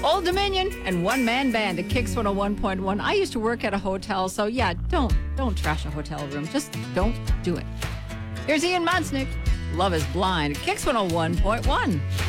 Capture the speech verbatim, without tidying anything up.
Old Dominion and One Man Band at Kicks one oh one point one. I used to work at a hotel, so yeah, don't don't trash a hotel room. Just don't do it. Here's Ian Munsnick. Love is Blind at Kicks one oh one point one.